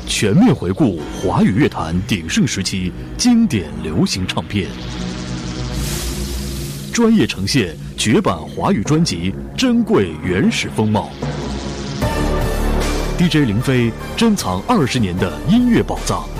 全面回顾华语乐坛鼎盛时期经典流行唱片，专业呈现绝版华语专辑珍贵原始风貌。DJ 林飞珍藏20年的音乐宝藏，